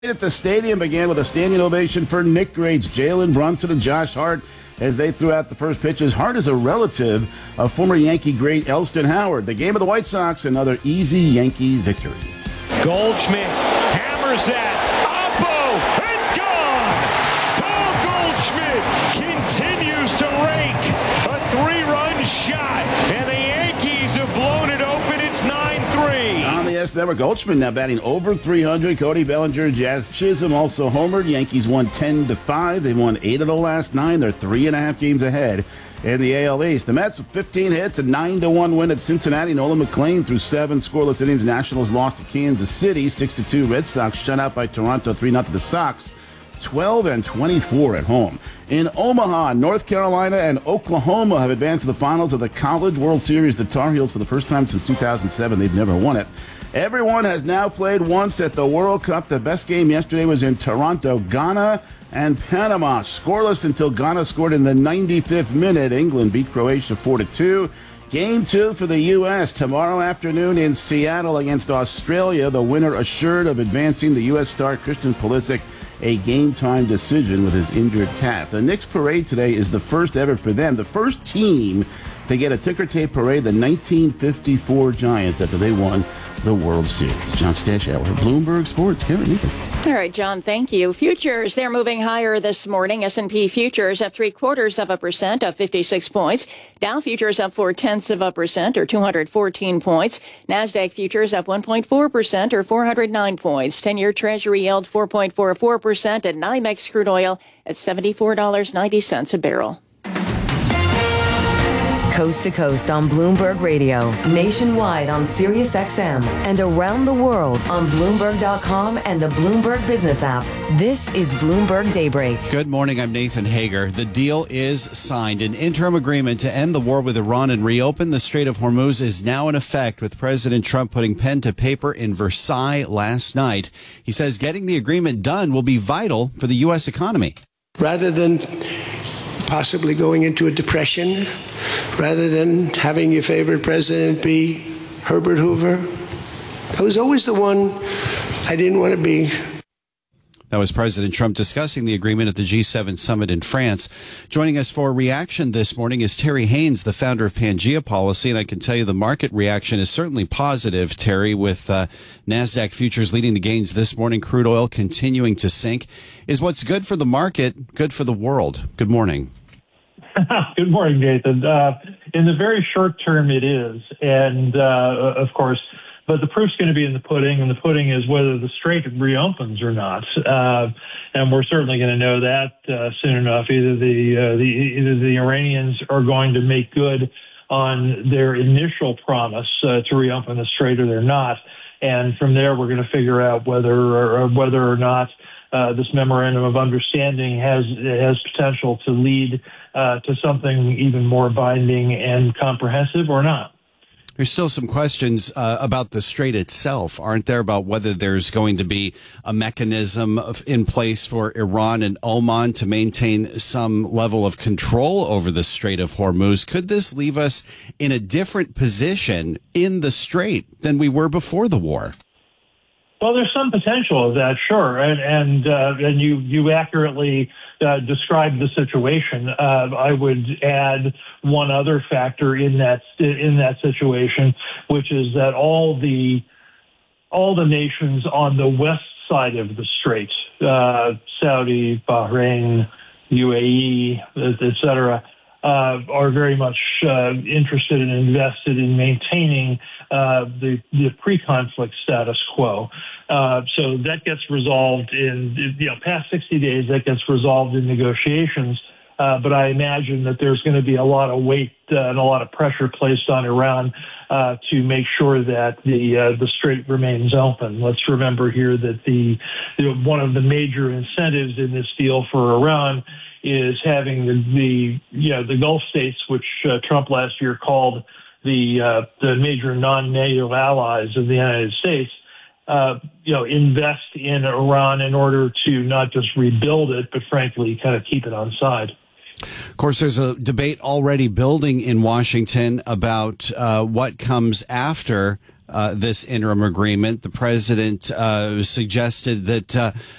At the stadium began with a standing ovation for Nick greats Jalen Brunson and Josh Hart as they threw out the first pitches. Hart is a relative of former Yankee great Elston Howard. The game of the White Sox, another easy Yankee victory. Goldschmidt hammers that. Oppo and gone. Paul Goldschmidt continues to rake a 3-run shot, and the Yankees have blown it open. It's 9-3. On the S Network, Goldschmidt now batting over 300. Cody Bellinger, Jazz Chisholm also homered. Yankees won 10-5. They won 8 of the last 9. They're 3.5 games ahead in the AL East. The Mets with 15 hits, a 9-1 win at Cincinnati. Nolan McLean threw 7 scoreless innings. Nationals lost to Kansas City 6-2. Red Sox shut out by Toronto 3-0. The Sox 12-24 at home. In Omaha, North Carolina and Oklahoma have advanced to the finals of the College World Series. The Tar Heels, for the first time since 2007, they've never won it. Everyone has now played once at the World Cup. The best game yesterday was in Toronto. Ghana and Panama scoreless until Ghana scored in the 95th minute. England beat Croatia 4-2. Game 2 for the U.S. tomorrow afternoon in Seattle against Australia. The winner assured of advancing. The U.S. star Christian Pulisic a game-time decision with his injured calf. The Knicks parade today is the first ever for them. The first team to get a ticker tape parade, the 1954 Giants, after they won the World Series. John Stashower, Bloomberg Sports. Kevin Newton. All right, John, thank you. Futures, they're moving higher this morning. S&P futures up 0.75%, up 56 points. Dow futures up 0.4%, or 214 points. NASDAQ futures up 1.4%, or 409 points. 10-year Treasury yield 4.44%, and NYMEX crude oil at $74.90 a barrel. Coast to coast on Bloomberg Radio, nationwide on Sirius XM, and around the world on Bloomberg.com and the Bloomberg Business app. This is Bloomberg Daybreak. Good morning, I'm Nathan Hager. The deal is signed. An interim agreement to end the war with Iran and reopen the Strait of Hormuz is now in effect, with President Trump putting pen to paper in Versailles last night. He says getting the agreement done will be vital for the U.S. economy. Rather than possibly going into a depression, rather than having your favorite president be Herbert Hoover, I was always the one I didn't want to be. That was President Trump discussing the agreement at the G7 summit in France. Joining us for a reaction this morning is Terry Haynes, the founder of Pangea Policy, and I can tell you the market reaction is certainly positive, Terry, with NASDAQ futures leading the gains this morning, crude oil continuing to sink. Is what's good for the market good for the world? Good morning. Good morning, Nathan. In the very short term, it is. And, of course, but the proof's going to be in the pudding, and the pudding is whether the strait reopens or not. And we're certainly going to know that soon enough. Either the Iranians are going to make good on their initial promise to reopen the strait, or they're not. And from there, we're going to figure out whether or not this memorandum of understanding has potential to lead to something even more binding and comprehensive or not. There's still some questions about the strait itself, aren't there, about whether there's going to be a mechanism in place for Iran and Oman to maintain some level of control over the Strait of Hormuz. Could this leave us in a different position in the strait than we were before the war? Well, there's some potential of that, sure, and you accurately described the situation. I would add one other factor in that situation, which is that all the nations on the west side of the strait, Saudi, Bahrain, UAE, et cetera, are very much interested and invested in maintaining the pre-conflict status quo. So that gets resolved in, past 60 days, that gets resolved in negotiations. But I imagine that there's going to be a lot of weight and a lot of pressure placed on Iran to make sure that the strait remains open. Let's remember here that one of the major incentives in this deal for Iran is having the Gulf states, which Trump last year called the major non-NATO allies of the United States, invest in Iran in order to not just rebuild it, but frankly, kind of keep it on side. Of course, there's a debate already building in Washington about what comes after this interim agreement. The president suggested that